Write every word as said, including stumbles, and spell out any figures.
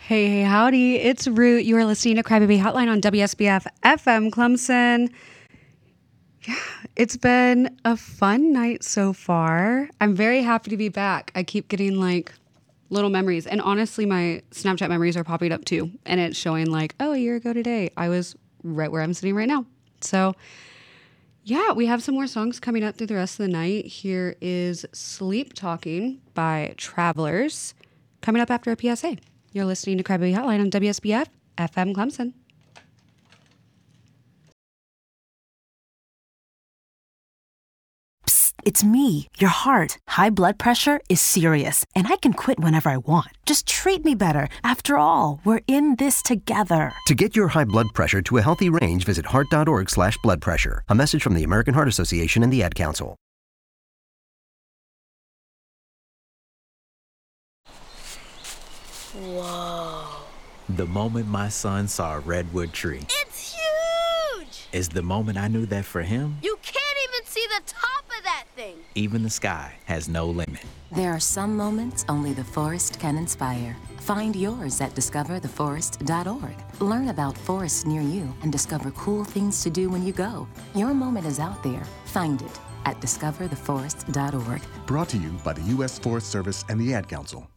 Hey, hey, howdy. It's Root. You are listening to Crybaby Hotline on W S B F F M Clemson. Yeah, it's been a fun night so far. I'm very happy to be back. I keep getting like little memories. And honestly, my Snapchat memories are popping up too. And it's showing like, oh, a year ago today, I was right where I'm sitting right now. So yeah, we have some more songs coming up through the rest of the night. Here is Sleep Talking by Travelers coming up after a P S A. You're listening to Crybaby Hotline on W S B F F M Clemson. Psst, it's me, your heart. High blood pressure is serious, and I can quit whenever I want. Just treat me better. After all, we're in this together. To get your high blood pressure to a healthy range, visit heart.org slash blood pressure. A message from the American Heart Association and the Ad Council. Whoa. The moment my son saw a redwood tree. It's huge! Is the moment I knew that for him, You can't even see the top of that thing. even the sky has no limit. There are some moments only the forest can inspire. Find yours at discover the forest dot org. Learn about forests near you and discover cool things to do when you go. Your moment is out there. Find it at discover the forest dot org. Brought to you by the U S Forest Service and the Ad Council.